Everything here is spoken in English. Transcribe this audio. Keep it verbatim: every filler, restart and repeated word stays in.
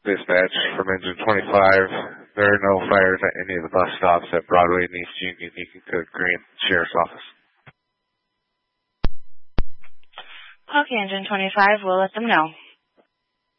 dispatch from engine twenty-five. There are no fires at any of the bus stops at Broadway and East Union. You can go to Green Sheriff's Office. Okay, engine twenty-five, we'll let them know.